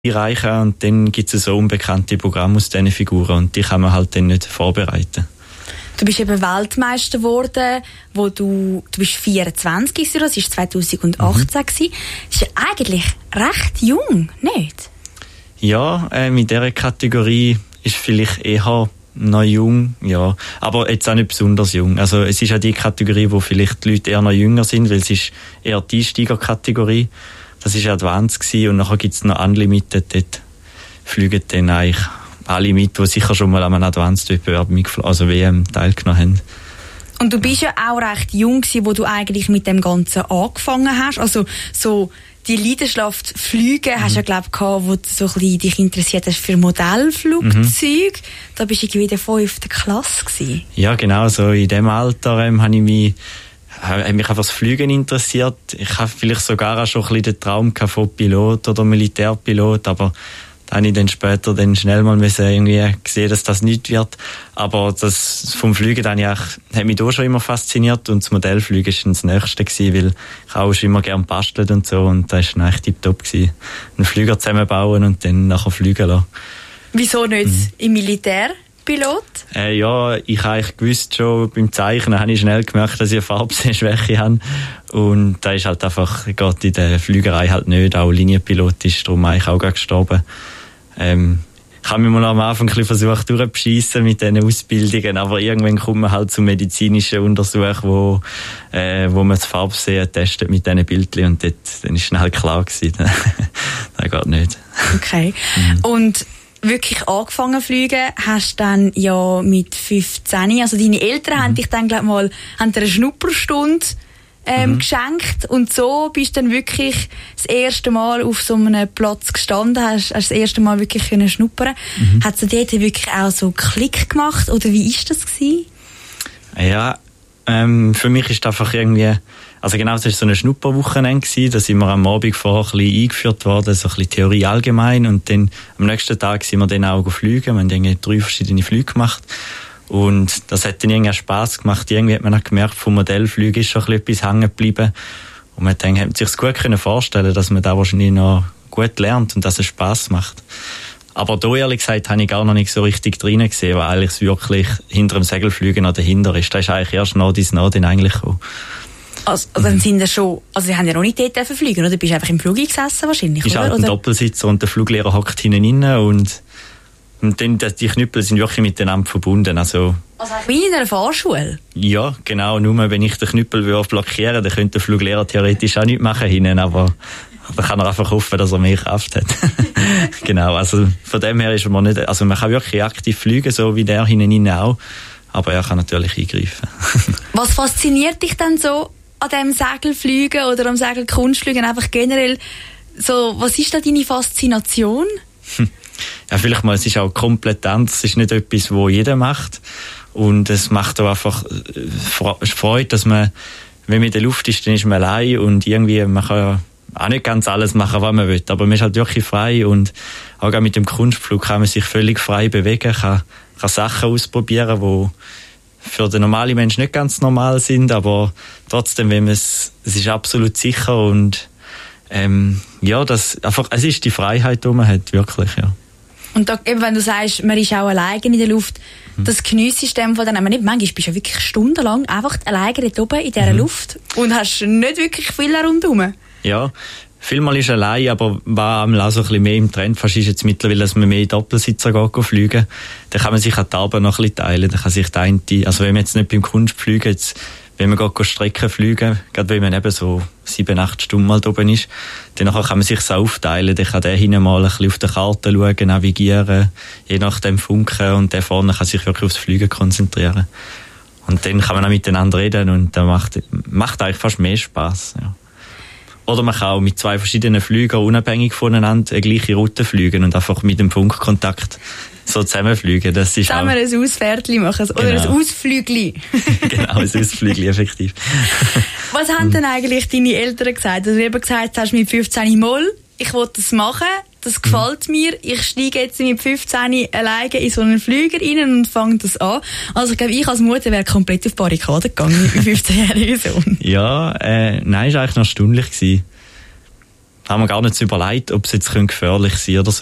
einreichen und dann gibt es so unbekannte Programme aus diesen Figuren und die kann man halt dann nicht vorbereiten. Du bist eben Weltmeister geworden, wo du bist 24 gewesen, das war 2018 gewesen. Das ist ja eigentlich recht jung, nicht? Ja, in dieser Kategorie ist vielleicht eher noch jung, ja, aber jetzt auch nicht besonders jung. Also es ist ja die Kategorie, wo vielleicht die Leute eher noch jünger sind, weil es ist eher die Einsteigerkategorie. Das ist Advanced gewesen und nachher gibt es noch Unlimited, dort fliegen dann eigentlich alle mit, die sicher schon mal an einem Advanced-Wettbewerb also WM teilgenommen haben. Und du bist ja auch recht jung gewesen, wo du eigentlich mit dem Ganzen angefangen hast. Also so die Leidenschaft Fliegen hast du ja, glaube ich, gehabt, wo du so ein bisschen dich interessiert hast für Modellflugzeuge. Da bist du irgendwie in der 5. Klasse gewesen. Ja, genau. So in dem Alter habe ich mich einfach das Fliegen interessiert. Ich habe vielleicht sogar auch schon ein bisschen den Traum von Pilot oder Militärpilot, aber da habe ich dann später schnell mal irgendwie gesehen, dass das nicht wird. Aber das vom Fliegen hat mich da schon immer fasziniert und das Modellfliegen war das Nächste gewesen, weil ich auch schon immer gerne bastelt und so und das war echt tipptopp gewesen. Einen Flüger zusammenbauen und dann nachher fliegen lassen. Wieso nicht im Militärpilot? Ja, ich habe eigentlich gewusst, schon beim Zeichnen habe ich schnell gemerkt, dass ich eine Farbsehschwäche habe. Und da ist halt einfach, geht in der Flügerei halt nicht. Auch Linienpilot ist darum eigentlich auch gestorben. Ich habe mich mal am Anfang ein bisschen versucht durchzubeschissen mit diesen Ausbildungen, aber irgendwann kommt man halt zu medizinischen Untersuchungen, wo man das Farbsehen testet mit diesen Bildchen und dann ist schnell klar gewesen, das geht nicht. Okay. Und wirklich angefangen zu fliegen hast dann ja mit 15. Also deine Eltern haben dich dann gleich mal eine Schnupperstunde geschenkt und so bist du dann wirklich das erste Mal auf so einem Platz gestanden, hast das erste Mal wirklich können schnuppern. Hat es dort wirklich auch so Klick gemacht oder wie ist das gewesen? Ja, für mich ist einfach irgendwie, also genau, es war so eine Schnupperwochenende gewesen, da sind wir am Abend vorher ein bisschen eingeführt worden, so ein bisschen Theorie allgemein und dann am nächsten Tag sind wir dann auch geflogen, wir haben dann 3 verschiedene Flüge gemacht. Und das hat dann irgendwie Spass gemacht. Irgendwie hat man auch gemerkt, vom Modellflügen ist schon etwas hängen geblieben. Und man hat sich gut vorstellen, dass man da wahrscheinlich noch gut lernt und dass es Spass macht. Aber da, ehrlich gesagt, habe ich gar noch nicht so richtig drinnen gesehen, weil eigentlich es wirklich hinter dem Segelflügen noch dahinter ist. Da ist eigentlich erst noch dann eigentlich gekommen. Also dann sind schon, also sie haben ja noch nicht dort fliegen, oder? Du bist einfach im Flug gesessen wahrscheinlich, ist oder? Ist halt ein Doppelsitzer und der Fluglehrer hockt hinten rein und dann, die Knüppel sind wirklich miteinander verbunden. Also wie in einer Fahrschule? Ja, genau. Nur wenn ich den Knüppel blockieren würde, dann könnte der Fluglehrer theoretisch auch nichts machen hinten, aber da kann er einfach hoffen, dass er mehr Kraft hat. Genau, also von dem her ist man nicht, also man kann wirklich aktiv fliegen, so wie der hinten auch, aber er kann natürlich eingreifen. Was fasziniert dich denn so an dem Segelfliegen oder am Segelkunstfliegen einfach generell? So, was ist da deine Faszination? Ja, vielleicht mal, es ist auch Kompetenz, es ist nicht etwas, wo jeder macht. Und es macht auch einfach Freude, dass man, wenn man in der Luft ist, dann ist man allein und irgendwie, man kann ja auch nicht ganz alles machen, was man will, aber man ist halt wirklich frei und auch mit dem Kunstflug kann man sich völlig frei bewegen, kann Sachen ausprobieren, die für den normalen Menschen nicht ganz normal sind, aber trotzdem, es ist absolut sicher und ja, es ist die Freiheit, die man hat, wirklich, ja. Und da, eben, wenn du sagst, man ist auch alleine in der Luft, das Geniesssystem von dann, manchmal bist du ja wirklich stundenlang einfach alleine dort oben in dieser Luft und hast nicht wirklich viel rundherum. Ja, vielmal ist allein, aber war auch so ein bisschen mehr im Trend. Fast ist jetzt mittlerweile, dass man mehr in Doppelsitzer geht fliegen. Dann kann man sich an die Arbeit noch ein bisschen teilen. Dann kann sich der eine, also wenn man jetzt nicht beim Kunstfliegen, jetzt, wenn man geht Strecken fliegen, gerade wenn man eben so 7-8 Stunden mal da oben ist, dann kann man sich so aufteilen. Dann kann der hinten mal ein bisschen auf der Karte schauen, navigieren, je nachdem funken und der vorne kann sich wirklich aufs Fliegen konzentrieren. Und dann kann man auch miteinander reden und das macht eigentlich fast mehr Spass, ja. Oder man kann auch mit 2 verschiedenen Flügern unabhängig voneinander eine gleiche Route fliegen und einfach mit dem Funkkontakt so zusammenfliegen. Das ist zusammen ein Ausfährtli machen oder ein Ausflügli. Genau, ein Ausflügli, effektiv. Was haben denn eigentlich deine Eltern gesagt? Also du eben gesagt hast mit 15 Mal, ich will das machen, das gefällt mir, ich steige jetzt mit 15 alleine in so einen Flüger rein und fange das an. Also ich glaube, ich als Mutter wäre komplett auf Barrikaden gegangen mit meinem 15-jährigen Sohn. Ja, nein, es war eigentlich noch erstaunlich gewesen. haben wir gar nicht überlegt, ob es jetzt gefährlich sein oder so.